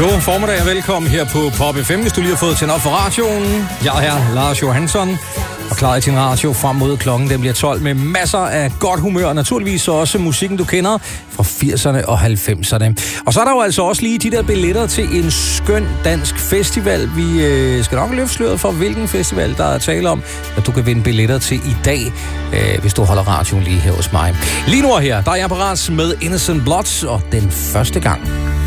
God formiddag og velkommen her på Pop FM, hvis du lige har fået tændt op for radioen. Jeg er Lars Johansson og klar i din radio frem mod klokken. Den bliver 12 med masser af godt humør og naturligvis også musikken, du kender fra 80'erne og 90'erne. Og så er der jo altså også lige de der billetter til en skøn dansk festival. Vi skal nok løfte sløret for, hvilken festival der er tale om, at du kan vinde billetter til i dag, hvis du holder radioen lige her hos mig. Lige nu her, der er jeg parat med Innocent Bloods og Den Første Gang.